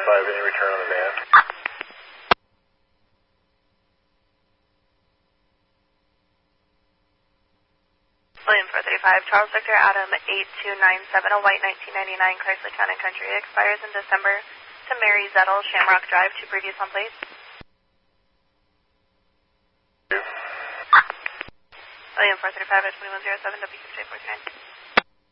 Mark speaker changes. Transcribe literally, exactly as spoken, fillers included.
Speaker 1: thirty-five, any return on the van?
Speaker 2: William four thirty-five, Charles Victor Adam eight two nine seven, a white nineteen ninety-nine Chrysler Town and Country, expires in December, to Mary Zettel, Shamrock Drive, two previous on plate. William four thirty-five at twenty-one oh seven, W six eight four nine.